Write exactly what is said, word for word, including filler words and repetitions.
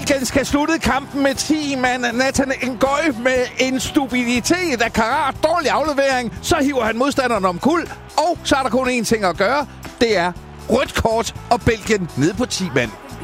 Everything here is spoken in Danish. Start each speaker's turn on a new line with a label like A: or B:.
A: Belgien skal slutte kampen med ti mand. Nathan Ngoy med en stupiditet af karat. Dårlig aflevering. Så hiver han modstanderen om kul. Og så er der kun én ting at gøre. Det er rødt kort og Belgien ned på ti mand.